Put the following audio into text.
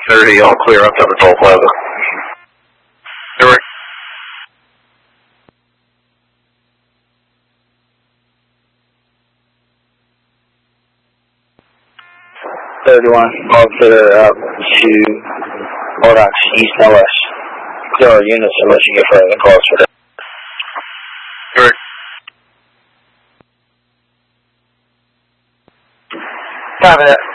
30, all clear up to the Toll Plaza. Newark. 31, all clear up to Modox, east and west. Clear our units unless you get further calls for that. Newark. Copy that.